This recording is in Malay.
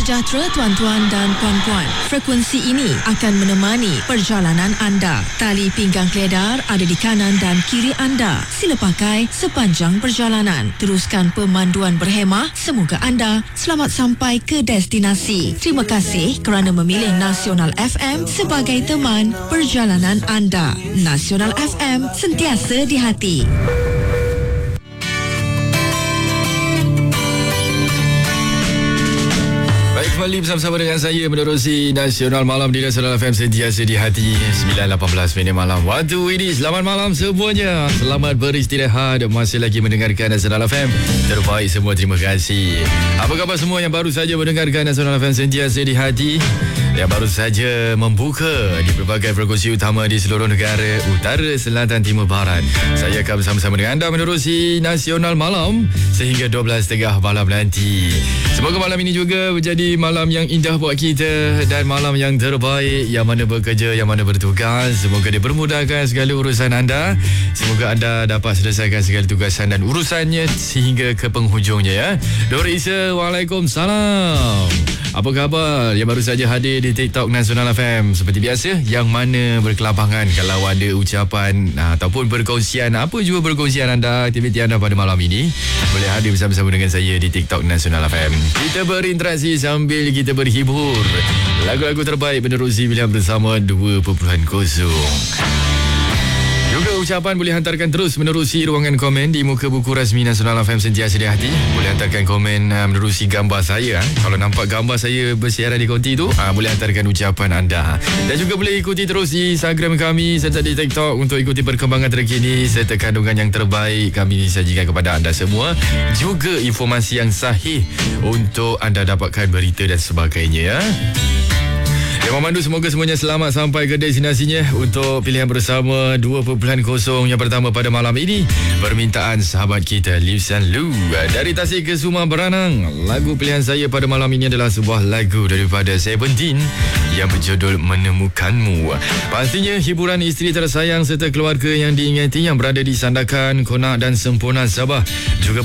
sejahtera tuan-tuan dan puan-puan. Frekuensi ini akan menemani perjalanan anda. Tali pinggang keledar ada di kanan dan kiri anda. Sila pakai sepanjang perjalanan. Teruskan pemanduan berhemah. Semoga anda selamat sampai ke destinasi. Terima kasih kerana memilih Nasional FM sebagai teman perjalanan anda. Nasional FM, sentiasa di hati. Kembali bersama-sama dengan saya menerusi Nasional Malam di Nasional FM, sentiasa di hati. 9.18 minit malam waktu ini. Selamat malam semuanya. Selamat beristirahat. Masih lagi mendengarkan Nasional FM. Terbaik semua, terima kasih. Apa khabar semua yang baru saja mendengarkan Nasional FM sentiasa di hati, yang baru saja membuka di berbagai frekuensi utama di seluruh negara utara, selatan, timur, barat. Saya akan bersama-sama dengan anda menerusi Nasional Malam sehingga 12.30 malam nanti. Semoga malam ini juga menjadi malam yang indah buat kita dan malam yang terbaik. Yang mana bekerja, yang mana bertugas, semoga dipermudahkan segala urusan anda. Semoga anda dapat selesaikan segala tugasan dan urusannya sehingga ke penghujungnya ya. Dori Isa, Waalaikumsalam. Apa khabar yang baru saja hadir di TikTok Nasional FM? Seperti biasa, yang mana berkelapangan kalau ada ucapan ataupun berkongsian, apa jua berkongsian anda, aktiviti anda pada malam ini, boleh hadir bersama-sama dengan saya di TikTok Nasional FM. Kita berinteraksi sambil kita berhibur. Lagu-lagu terbaik menerusi pilihan bersama 2.0. Juga ucapan boleh hantarkan terus menerusi ruangan komen di muka buku rasmi Nasional FM sentiasa di hati. Boleh hantarkan komen menerusi gambar saya. Kalau nampak gambar saya bersiaran di konti tu, boleh hantarkan ucapan anda. Dan juga boleh ikuti terus di Instagram kami serta di TikTok untuk ikuti perkembangan terkini serta kandungan yang terbaik kami sajikan kepada anda semua. Juga informasi yang sahih untuk anda dapatkan berita dan sebagainya ya. Yang memandu semoga semuanya selamat sampai ke destinasinya. Untuk pilihan bersama 2.0 yang pertama pada malam ini, permintaan sahabat kita Liu San Lu dari Tasik ke Suma Beranang. Lagu pilihan saya pada malam ini adalah sebuah lagu daripada Seventeen yang berjudul Menemukanmu. Pastinya hiburan isteri tersayang serta keluarga yang diingati yang berada di Sandakan, Konak dan Semporna Sabah. Juga